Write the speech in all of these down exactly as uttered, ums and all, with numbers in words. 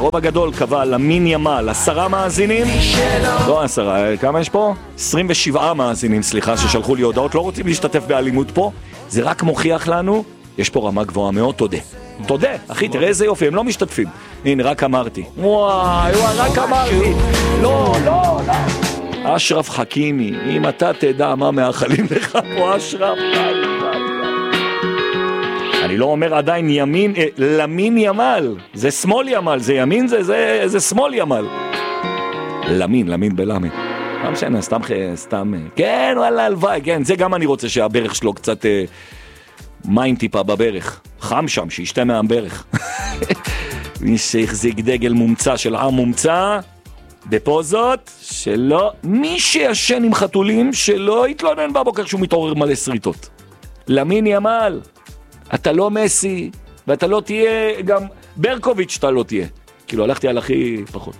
הרוב הגדול קבע למין ימל, עשרה מאזינים, לא עשרה, כמה יש פה? עשרים ושבעה מאזינים, סליחה, ששלחו לי הודעות, לא רוצים להשתתף באלימות פה, זה רק מוכיח לנו, יש פה רמה גבוהה מאוד, תודה. תודה, אחי, תראה איזה יופי, הם לא משתתפים. הנה, רק אמרתי. וואי, וואי, רק אמרתי. לא, לא, לא. אשרף חכימי, אם אתה תדע מה מאחלים לך פה, אשרף. אני לא אומר עדיין ימין, אה, למין ימל. זה שמאל ימל, זה ימין, זה, זה, זה שמאל ימל. למין, למין בלמין. לא משנה, סתם, סתם. כן, וואלה, הלוואי, כן, זה גם אני רוצה שהברך שלו קצת אה, מים טיפה בברך. חם שם, שישתה מהברך. מי שהחזיק דגל מומצא של עם מומצא, בפוזות, שלא, מי שישן עם חתולים, שלא יתלונן בבוקר שהוא מתעורר מלא שריטות. למין ימל. אתה לא מסי, ואתה לא תהיה, גם ברקוביץ' אתה לא תהיה. כאילו, הלכתי על הכי פחות.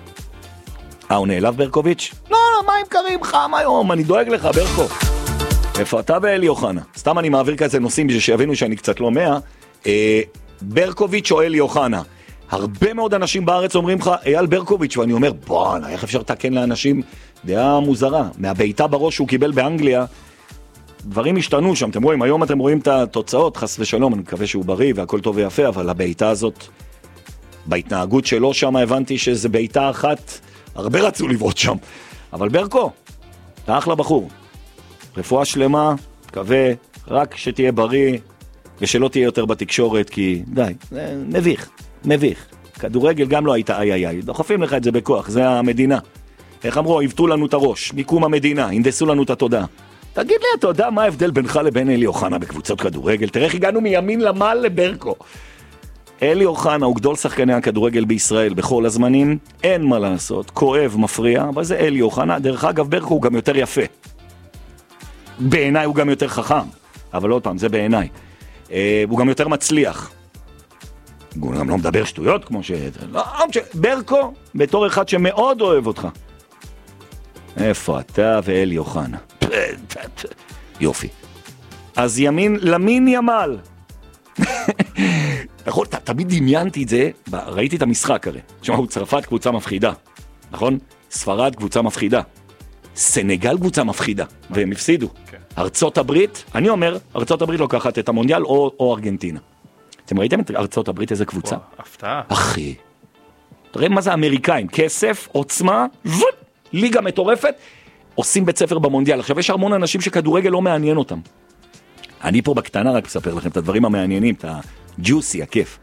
אה, הוא נעלב ברקוביץ'? לא, לא, מים קרים, חם היום, אני דואג לך, ברקו. איפה אתה ואלי אוחנה? סתם אני מעביר כזה נושאים, בשביל שיבינו שאני קצת לא מאה. אה, ברקוביץ' או אלי אוחנה? הרבה מאוד אנשים בארץ אומרים לך, אייל ברקוביץ', ואני אומר, בואנה, איך אפשר לתקן לאנשים דעה מוזרה? מהביתה בראש שהוא קיבל באנגליה, דברים השתנו שם, אתם רואים, היום אתם רואים את התוצאות, חס ושלום, אני מקווה שהוא בריא והכל טוב ויפה, אבל הביתה הזאת, בהתנהגות שלו שם הבנתי שזה ביתה אחת, הרבה רצו לבעוט שם, אבל ברקו, אתה אחלה בחור, רפואה שלמה, מקווה, רק שתהיה בריא, ושלא תהיה יותר בתקשורת, כי די, זה מביך, מביך, כדורגל גם לא הייתה איי איי איי, דוחפים לך את זה בכוח, זה המדינה, איך אמרו, יבטו לנו את הראש, מיקום המדינה, ינדסו לנו את התודעה, תגיד לי, אתה יודע מה ההבדל בינך לבין אלי אוחנה בקבוצות כדורגל? תראה איך הגענו מימין למעל לברקו. אלי אוחנה הוא גדול שחקני הכדורגל בישראל בכל הזמנים, אין מה לעשות, כואב, מפריע, אבל זה אלי אוחנה. דרך אגב, ברקו הוא גם יותר יפה. בעיניי הוא גם יותר חכם, אבל עוד פעם, זה בעיניי. אה, הוא גם יותר מצליח. הוא גם לא מדבר שטויות כמו ש... לא, ברקו, בתור אחד שמאוד אוהב אותך. איפה אתה ואלי אוחנה? יופי. אז ימין, למין ימל. נכון, תמיד דמיינתי את זה, ראיתי את המשחק הרי. שמעו, צרפת קבוצה מפחידה, נכון? ספרד קבוצה מפחידה. סנגל קבוצה מפחידה, והם הפסידו. ארצות הברית, אני אומר, ארצות הברית לוקחת את המונדיאל או, או ארגנטינה. אתם ראיתם את ארצות הברית איזה קבוצה? הפתעה. אחי. תראה מה זה האמריקאים, כסף, עוצמה, ווט, ליגה מטורפת, עושים בית ספר במונדיאל. עכשיו יש המון אנשים שכדורגל לא מעניין אותם. אני פה בקטנה רק מספר לכם את הדברים המעניינים, את הג'וסי, הכיף.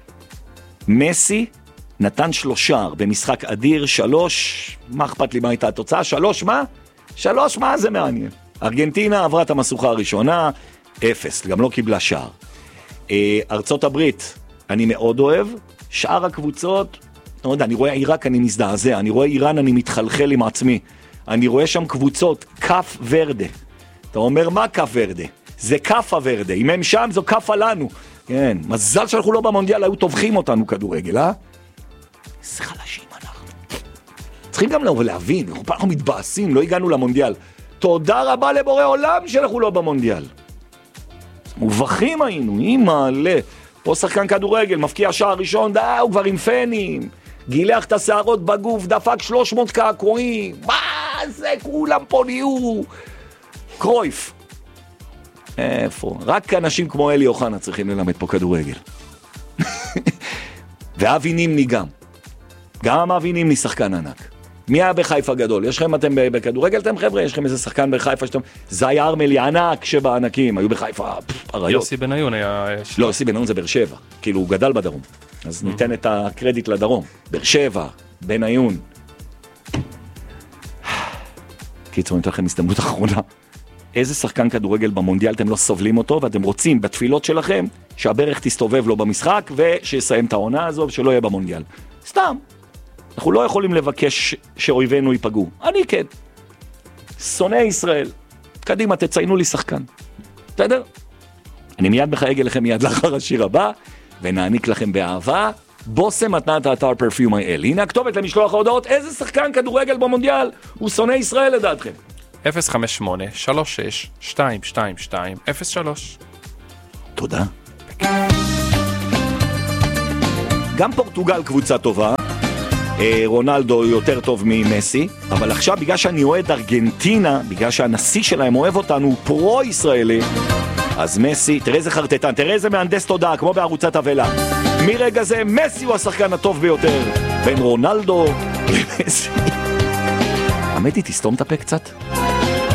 מסי נתן שלושה במשחק אדיר, שלוש, מה אכפת לי מה הייתה התוצאה? שלוש מה? שלוש מה זה מעניין? ארגנטינה עברה את המסוכה הראשונה, אפס, גם לא קיבלה שער. ארצות הברית, אני מאוד אוהב, שאר הקבוצות, לא יודע, אני רואה עיראק, אני מזדעזע, אני רואה איראן, אני מתחלחל עם עצמי, אני רואה שם קבוצות, קף ורדה. אתה אומר, מה קף ורדה? זה קפה ורדה, אם הם שם זו קפה לנו. כן, מזל שאנחנו לא במונדיאל, היו טובחים אותנו כדורגל, אה? איזה חלשים אנחנו. צריכים גם להבין, אנחנו מתבאסים, לא הגענו למונדיאל. תודה רבה לבורא עולם שאנחנו לא במונדיאל. מובכים היינו, אימא, לה. פה שחקן כדורגל, מפקיע שער ראשון, די, הוא כבר עם פנים. גילח את השערות בגוף, דפק שלוש מאות קעקועים. מה זה? כולם פה נהיו. קרויף. איפה? רק אנשים כמו אלי אוחנה צריכים ללמד פה כדורגל. ואבי נימני גם. גם אבי נימני שחקן ענק. מי היה בחיפה גדול? יש לכם, אתם בכדורגל, אתם חבר'ה? יש לכם איזה שחקן בחיפה שאתם... זי ארמלי ענק שבענקים, היו בחיפה, אריות. יוסי בניון היה... לא, יוסי בניון זה באר שבע. כאילו, הוא גדל בדרום. אז ניתן את הקרדיט לדרום. באר שבע, בניון. קיצור, ניתן לכם הזדמנות אחרונה. איזה שחקן כדורגל במונדיאל אתם לא סובלים אותו, ואתם רוצים בתפילות שלכם שהברך תסתובב לו במשחק, ושיסיים את העונה הזו, ושלא יהיה במונדיאל. סתם. אנחנו לא יכולים לבקש שאויבינו ייפגעו. אני כן. שונא ישראל. קדימה, תציינו לי שחקן. בסדר? אני מיד מחייג אליכם מיד לאחר השיר הבא, ונעניק לכם באהבה, בוסם מתנת האתר פרפיום אל. הנה הכתובת למשלוח ההודעות, איזה שחקן כדורגל במונדיאל הוא שונא ישראל לדעתכם. אפס חמש שמונה שלוש שש שתיים שתיים שתיים אפס שלוש. תודה. גם פורטוגל קבוצה טובה, רונלדו יותר טוב ממסי, אבל עכשיו בגלל שאני אוהד ארגנטינה, בגלל שהנשיא שלהם אוהב אותנו, הוא פרו-ישראלי, אז מסי, תראה איזה חרטטן, תראה איזה מהנדס תודעה, כמו בערוצת הוולה. מרגע זה מסי הוא השחקן הטוב ביותר, בין רונלדו למסי. עמדי, תסתום את הפה קצת.